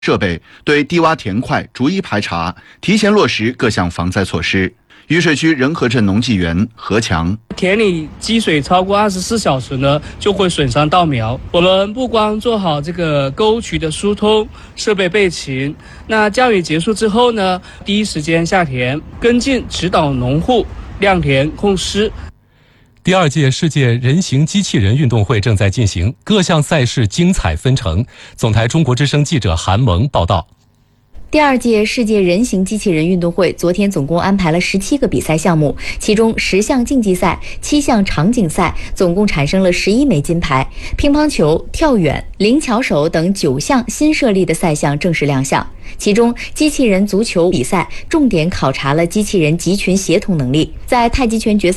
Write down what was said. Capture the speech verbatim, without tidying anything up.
设备，对低洼田块逐一排查，提前落实各项防灾措施。雨水区仁和镇农技员何强： 田里积水超过二十四小时呢，就会损伤稻苗。我们不光做好这个沟渠的疏通，设备备齐，那降雨结束之后呢，第一时间下田跟进指导农户晾田控湿。 第二届世界人形机器人运动会正在进行，各项赛事精彩纷呈。总台中国之声记者韩萌报道。 第二届世界人形机器人运动会昨天总共安排了十七个比赛项目，其中十项竞技赛、七项场景赛，总共产生了十一枚金牌。乒乓球、跳远、灵巧手等九项新设立的赛项正式亮相。其中，机器人足球比赛重点考察了机器人集群协同能力，在太极拳决赛